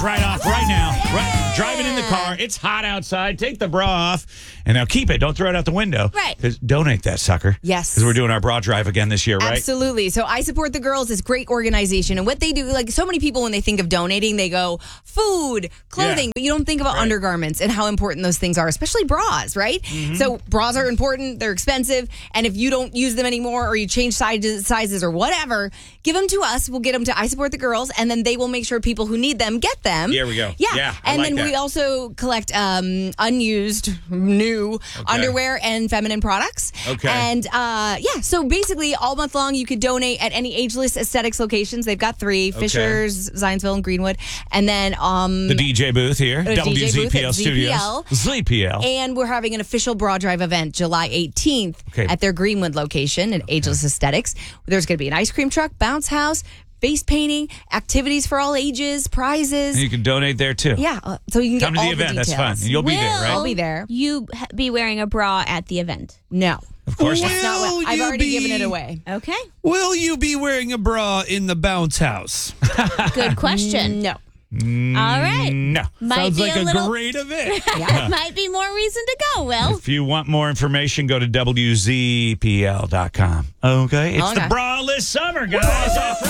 right off right now. Right, driving in the car. It's hot outside. Take the bra off. And now keep it. Don't throw it out the window. Right. Donate that sucker. Yes. Because we're doing our bra drive again this year, right? Absolutely. So I Support the Girls is a great organization. And what they do, like so many people when they think of donating, they go food, clothing, but you don't think about undergarments and how important those things are, especially bras, right? Mm-hmm. So bras are important. They're expensive. And if you don't use them anymore or you change sizes or whatever, give them to us. We'll get them to I Support the Girls. And then they will make sure people who need them get them. Here we go. Yeah. I And like then that. we also collect unused, new underwear and feminine products. Okay. And so basically all month long you could donate at any Ageless Aesthetics locations. They've got 3, Fishers, Zionsville, and Greenwood. And then the DJ booth here, DJ booth at WZPL Studios. ZPL. And we're having an official bra drive event July 18th at their Greenwood location at Ageless Aesthetics. There's going to be an ice cream truck, bounce house, face painting, activities for all ages, prizes. And you can donate there too. Yeah, so you can Come get to all the event. details. That's fun. And you'll be there, right? I'll be there. You be wearing a bra at the event? No. Of course That's not what I've already given it away. Okay. Will you be wearing a bra in the bounce house? Good question. No. All right. No. Might Sounds be like a little, great event. might be more reason to go, Will. If you want more information, go to WZPL.com. Okay? It's the braless summer, guys.